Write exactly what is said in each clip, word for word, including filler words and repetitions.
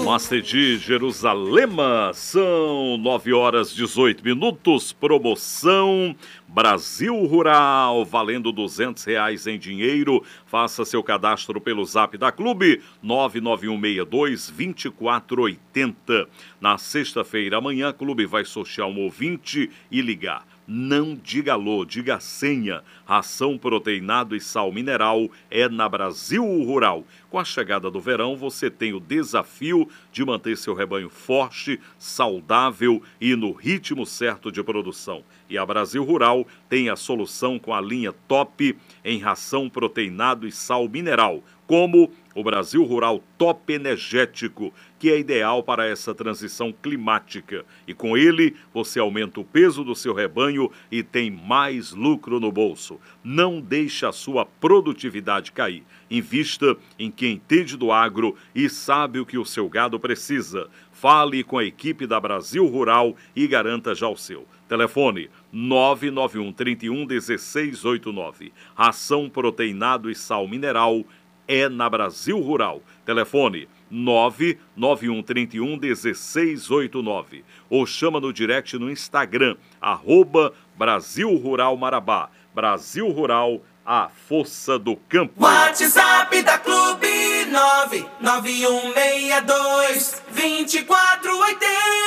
Macedi, Jerusalema, são nove horas e dezoito minutos, promoção Brasil Rural, valendo duzentos reais em dinheiro. Faça seu cadastro pelo zap da Clube, nove nove um seis dois, dois quatro oito zero. Na sexta-feira, amanhã, a Clube vai sortear um ouvinte e ligar. Não diga alô, diga a senha. Ração proteinado e sal mineral é na Brasil Rural. Com a chegada do verão, você tem o desafio de manter seu rebanho forte, saudável e no ritmo certo de produção. E a Brasil Rural tem a solução com a linha top em ração proteinado e sal mineral, como o Brasil Rural Top Energético, que é ideal para essa transição climática. E com ele, você aumenta o peso do seu rebanho e tem mais lucro no bolso. Não deixe a sua produtividade cair. Invista em quem entende do agro e sabe o que o seu gado precisa. Fale com a equipe da Brasil Rural e garanta já o seu. Telefone nove nove um, três um, um seis oito nove. Ração proteinado e sal mineral é na Brasil Rural. Telefone nove nove um, três um, um seis oito nove. Ou chama no direct no Instagram, arroba Brasil Rural Marabá. Brasil Rural, a força do campo. WhatsApp da Clube nove nove um seis dois, dois quatro oito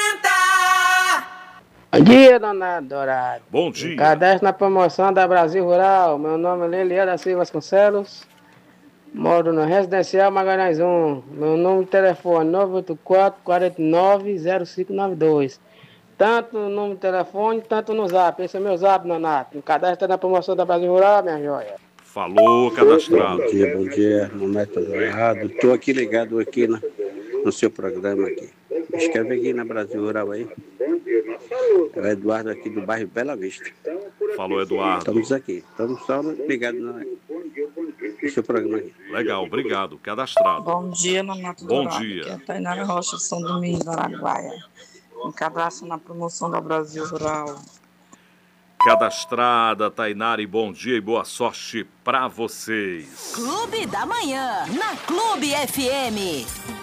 zero. Bom dia, dona Dourado. Bom dia. Cadastro na promoção da Brasil Rural. Meu nome é Leliel da Silva Vasconcelos. Moro no Residencial Magalhães um. Meu número de telefone nove oito quatro, quatro nove, zero cinco nove dois. Tanto no número de telefone, tanto no zap. Esse é meu zap, Nonato. O cadastro na promoção da Brasil Rural, minha joia. Falou, cadastrado. Bom dia, bom dia, Nonato Dourado. Estou aqui ligado aqui na, no seu programa aqui. Me escreve aqui na Brasil Rural aí. É o Eduardo aqui do bairro Bela Vista. Falou, Eduardo. Estamos aqui. Estamos só ligados no seu programa aqui. Legal, obrigado. Cadastrado. Bom dia, Nonato Bom Dourado. dia. Aqui é a Tainara Rocha, São Domingos, do Araguaia. Me cadastro na promoção da Brasil Rural. Cadastrada, Tainara, e bom dia e boa sorte pra vocês. Clube da Manhã, na Clube F M.